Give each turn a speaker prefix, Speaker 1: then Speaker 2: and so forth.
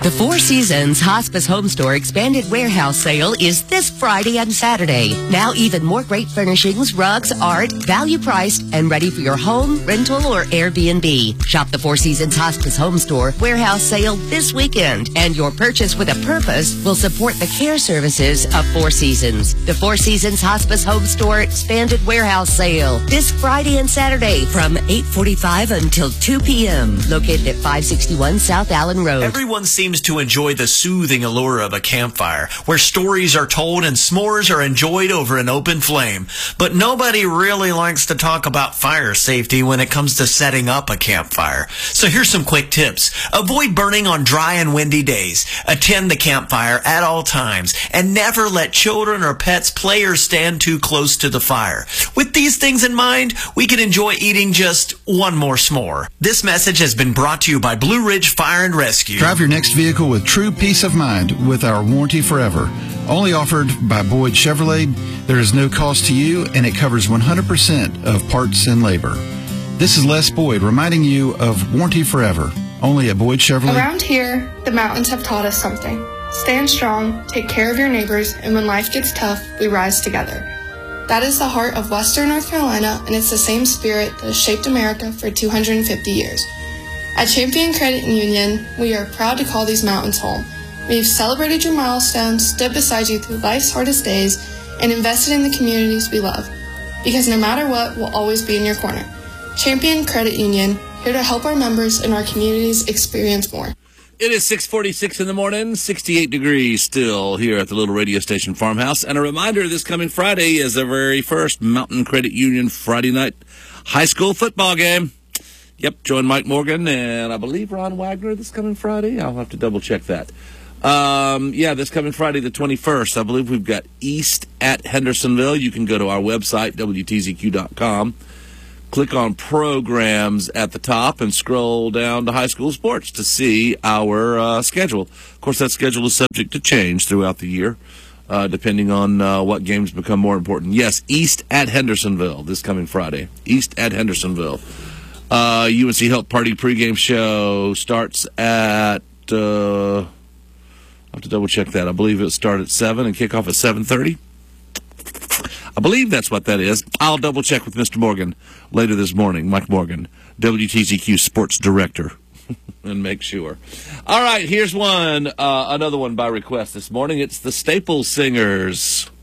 Speaker 1: The Four Seasons Hospice Home Store Expanded Warehouse Sale is this Friday and Saturday. Now even more great furnishings, rugs, art, value priced, and ready for your home, rental, or Airbnb. Shop the Four Seasons Hospice Home Store Warehouse Sale this weekend, and your purchase with a purpose will support the care services of Four Seasons. The Four Seasons Hospice Home Store Expanded Warehouse Sale this Friday and Saturday from 8:45 until 2 p.m. Located at 561 South Allen Road.
Speaker 2: Everyone seems to enjoy the soothing allure of a campfire, where stories are told and s'mores are enjoyed over an open flame. But nobody really likes to talk about fire safety when it comes to setting up a campfire. So here's some quick tips. Avoid burning on dry and windy days. Attend the campfire at all times, and never let children or pets play or stand too close to the fire. With these things in mind, we can enjoy eating just one more s'more. This message has been brought to you by Blue Ridge Fire and Rescue.
Speaker 3: Drive your next vehicle with true peace of mind with our warranty forever. Only offered by Boyd Chevrolet, there is no cost to you, and it covers 100% of parts and labor. This is Les Boyd reminding you of warranty forever, only at Boyd Chevrolet.
Speaker 4: Around here, the mountains have taught us something. Stand strong, take care of your neighbors, and when life gets tough, we rise together. That is the heart of Western North Carolina, and it's the same spirit that has shaped America for 250 years. At Champion Credit Union, we are proud to call these mountains home. We've celebrated your milestones, stood beside you through life's hardest days, and invested in the communities we love. Because no matter what, we'll always be in your corner. Champion Credit Union, here to help our members and our communities experience more.
Speaker 5: It is 6:46 in the morning, 68 degrees still here at the little radio station Farmhouse. And a reminder, this coming Friday is the very first Mountain Credit Union Friday night high school football game. Yep, join Mike Morgan and I believe Ron Wagner this coming Friday. I'll have to double check that. This coming Friday the 21st, I believe we've got East at Hendersonville. You can go to our website, WTZQ.com. Click on programs at the top and scroll down to high school sports to see our schedule. Of course, that schedule is subject to change throughout the year, depending on what games become more important. Yes, East at Hendersonville this coming Friday. East at Hendersonville. UNC Help Party pregame show starts at, I'll have to double check that. I believe it starts at 7 and kick off at 7:30. I believe that's what that is. I'll double check with Mr. Morgan later this morning, Mike Morgan, WTZQ Sports Director, and make sure. All right, here's one, another one by request this morning. It's the Staples Singers.